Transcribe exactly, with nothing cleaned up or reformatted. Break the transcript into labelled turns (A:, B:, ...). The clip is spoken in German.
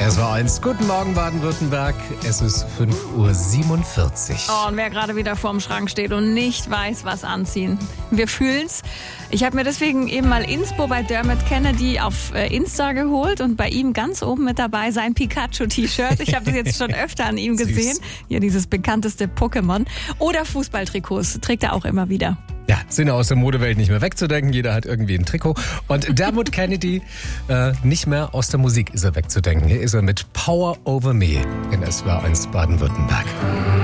A: Es war eins. Guten Morgen, Baden-Württemberg. Es ist fünf Uhr siebenundvierzig.
B: Oh, und wer gerade wieder vorm Schrank steht und nicht weiß, was anziehen. Wir fühlen's. Ich habe mir deswegen eben mal Inspo bei Dermot Kennedy auf Insta geholt und bei ihm ganz oben mit dabei sein Pikachu-T-Shirt. Ich habe das jetzt schon öfter an ihm gesehen. Hier dieses bekannteste Pokémon. Oder Fußballtrikots trägt er auch immer wieder.
A: Ja, sind aus der Modewelt nicht mehr wegzudenken. Jeder hat irgendwie ein Trikot. Und Dermot Kennedy, äh, nicht mehr aus der Musik ist er wegzudenken. Hier ist er mit Power Over Me in S W R eins Baden-Württemberg.